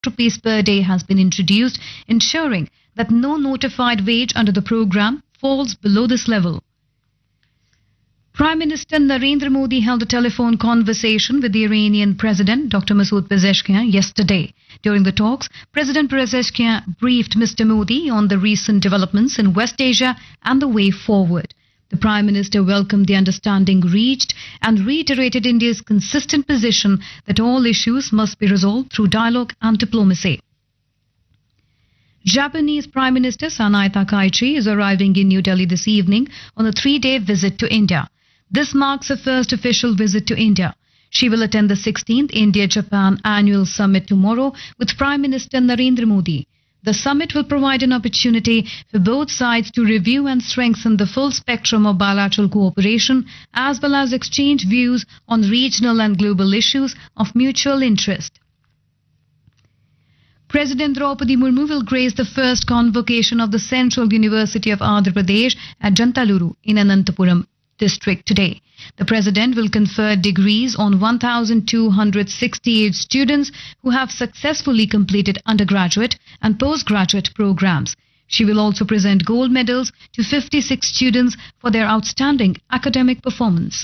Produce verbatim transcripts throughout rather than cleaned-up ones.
rupees per day has been introduced, ensuring that no notified wage under the program falls below this level. Prime Minister Narendra Modi held a telephone conversation with the Iranian President Doctor Masoud Pezeshkian yesterday. During the talks, President Pezeshkian briefed Mister Modi on the recent developments in West Asia and the way forward. The Prime Minister welcomed the understanding reached and reiterated India's consistent position that all issues must be resolved through dialogue and diplomacy. Japanese Prime Minister Sanae Takaichi is arriving in New Delhi this evening on a three-day visit to India. This marks her first official visit to India. She will attend the sixteenth India-Japan Annual Summit tomorrow with Prime Minister Narendra Modi. The summit will provide an opportunity for both sides to review and strengthen the full spectrum of bilateral cooperation as well as exchange views on regional and global issues of mutual interest. President Draupadi Murmu will grace the first convocation of the Central University of Andhra Pradesh at Jantaluru in Anantapuram district today. The President will confer degrees on one thousand two hundred sixty-eight students who have successfully completed undergraduate and postgraduate programs. She will also present gold medals to fifty-six students for their outstanding academic performance.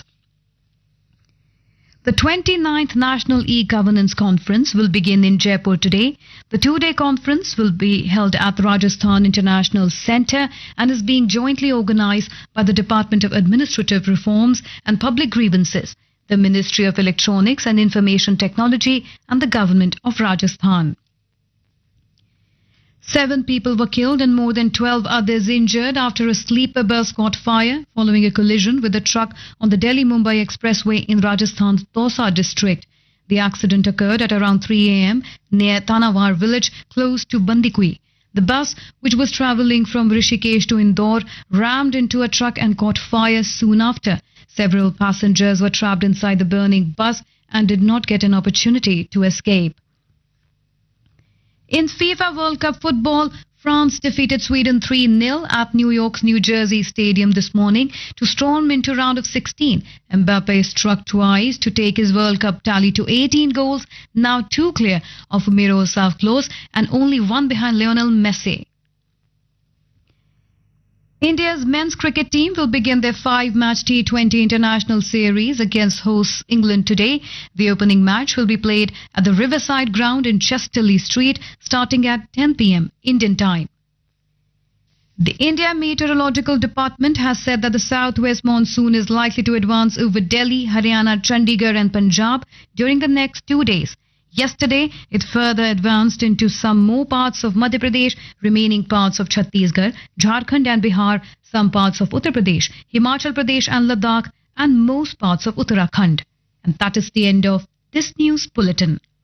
The twenty-ninth National E-Governance Conference will begin in Jaipur today. The two-day conference will be held at the Rajasthan International Centre and is being jointly organised by the Department of Administrative Reforms and Public Grievances, the Ministry of Electronics and Information Technology and the Government of Rajasthan. Seven people were killed and more than twelve others injured after a sleeper bus caught fire following a collision with a truck on the Delhi-Mumbai Expressway in Rajasthan's Dausa district. The accident occurred at around three a m near Tanawar village close to Bandikui. The bus, which was travelling from Rishikesh to Indore, rammed into a truck and caught fire soon after. Several passengers were trapped inside the burning bus and did not get an opportunity to escape. In FIFA World Cup football, France defeated Sweden three nil at New York's New Jersey Stadium this morning to storm into round of sixteen. Mbappe struck twice to take his World Cup tally to eighteen goals, now two clear of Miroslav Klose and only one behind Lionel Messi. India's men's cricket team will begin their five-match T twenty international series against hosts England today. The opening match will be played at the Riverside Ground in Chesterley Street starting at ten p m Indian time. The India Meteorological Department has said that the southwest monsoon is likely to advance over Delhi, Haryana, Chandigarh and Punjab during the next two days. Yesterday, it further advanced into some more parts of Madhya Pradesh, remaining parts of Chhattisgarh, Jharkhand and Bihar, some parts of Uttar Pradesh, Himachal Pradesh and Ladakh, and most parts of Uttarakhand. And that is the end of this news bulletin.